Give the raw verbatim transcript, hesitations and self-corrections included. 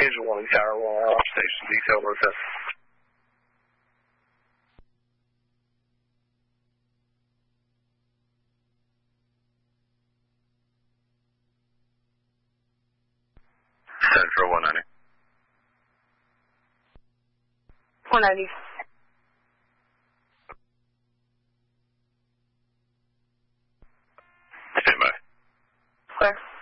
Schedule one, Tower one, off station detail rotation. Central one ninety. one ninety. Stand by. Clear.